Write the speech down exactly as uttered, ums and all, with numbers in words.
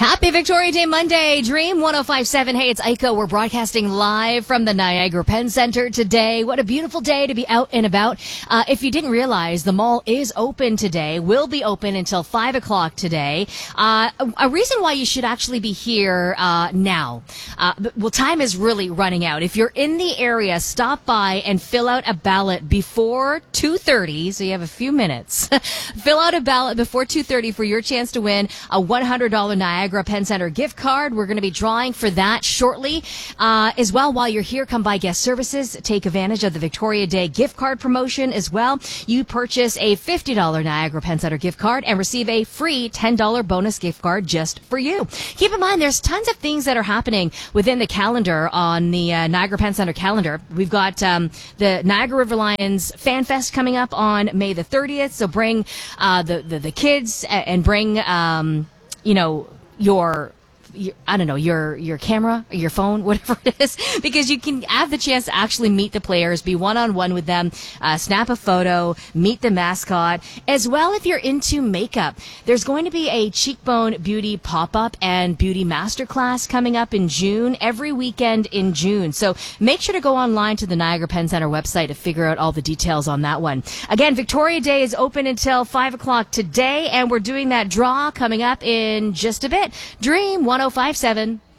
Happy Victoria Day Monday, Dream one oh five point seven. Hey, it's Aiko. We're broadcasting live from the Niagara Penn Center today. What a beautiful day to be out and about. Uh, if you didn't realize, the mall is open today, will be open until five o'clock today. Uh, a, a reason why you should actually be here uh, now. Uh, well, time is really running out. If you're in the area, stop by and fill out a ballot before two thirty, so you have a few minutes. Fill out a ballot before two thirty for your chance to win a one hundred dollars Niagara Penn Center gift card. We're going to be drawing for that shortly. Uh, as well, while you're here, come by Guest Services. Take advantage of the Victoria Day gift card promotion as well. You purchase a fifty dollars Niagara Penn Center gift card and receive a free ten dollars bonus gift card just for you. Keep in mind, there's tons of things that are happening within the calendar on the uh, Niagara Penn Center calendar. We've got um, the Niagara River Lions Fan Fest coming up on May the thirtieth. So bring uh, the, the, the kids and bring, um, you know, your, your, I don't know, your your camera, or your phone, whatever it is, because you can have the chance to actually meet the players, be one-on-one with them, uh, snap a photo, meet the mascot. As well, if you're into makeup, there's going to be a Cheekbone Beauty pop-up and beauty masterclass coming up in June, every weekend in June. So make sure to go online to the Niagara Penn Center website to figure out all the details on that one. Again, Victoria Day is open until five o'clock today, and we're doing that draw coming up in just a bit. Dream one oh five point seven.